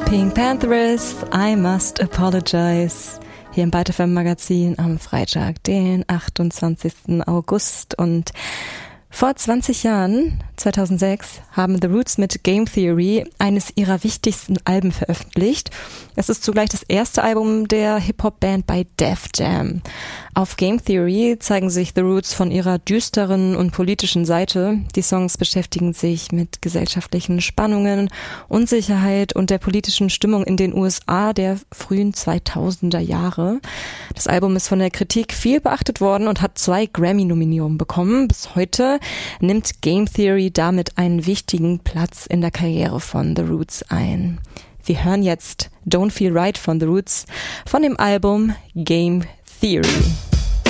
Pink Panthers, I Must Apologize. Hier im Byte FM Magazin am Freitag, den 28. August. Und vor 20 Jahren, 2006, haben The Roots mit Game Theory eines ihrer wichtigsten Alben veröffentlicht. Es ist zugleich das erste Album der Hip-Hop-Band bei Def Jam. Auf Game Theory zeigen sich The Roots von ihrer düsteren und politischen Seite. Die Songs beschäftigen sich mit gesellschaftlichen Spannungen, Unsicherheit und der politischen Stimmung in den USA der frühen 2000er Jahre. Das Album ist von der Kritik viel beachtet worden und hat 2 Grammy-Nominierungen bekommen. Bis heute nimmt Game Theory damit einen wichtigen Platz in der Karriere von The Roots ein. Wir hören jetzt Don't Feel Right von The Roots von dem Album Game Theory.